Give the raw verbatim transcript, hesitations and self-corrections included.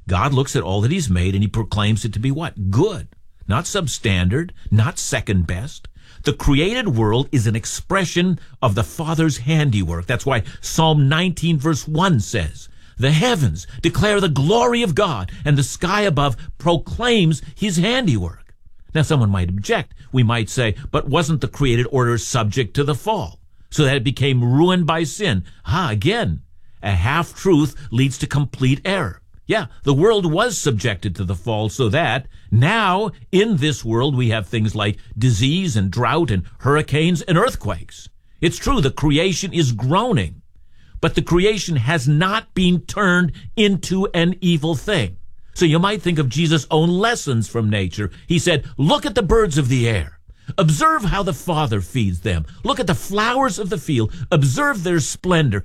God looks at all that he's made and he proclaims it to be what? Good. Not substandard, not second best. The created world is an expression of the Father's handiwork. That's why Psalm nineteen verse one says, the heavens declare the glory of God, and the sky above proclaims his handiwork. Now someone might object. We might say, but wasn't the created order subject to the fall, so that it became ruined by sin? Ah, again, a half-truth leads to complete error. Yeah, the world was subjected to the fall, so that now in this world we have things like disease and drought and hurricanes and earthquakes. It's true, the creation is groaning, but the creation has not been turned into an evil thing. So you might think of Jesus' own lessons from nature. He said, look at the birds of the air. Observe how the Father feeds them. Look at the flowers of the field. Observe their splendor.